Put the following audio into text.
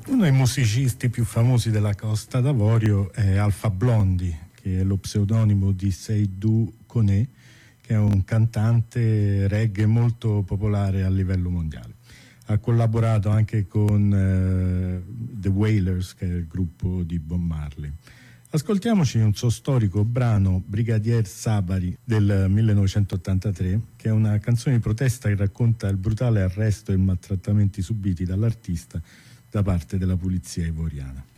Uno dei musicisti più famosi della Costa d'Avorio è Alpha Blondy, che è lo pseudonimo di Seydou Koné, che è un cantante reggae molto popolare a livello mondiale. Ha collaborato anche con The Wailers, che è il gruppo di Bob Marley. Ascoltiamoci un suo storico brano, Brigadier Sabari, del 1983, che è una canzone di protesta che racconta il brutale arresto e maltrattamenti subiti dall'artista da parte della polizia ivoriana.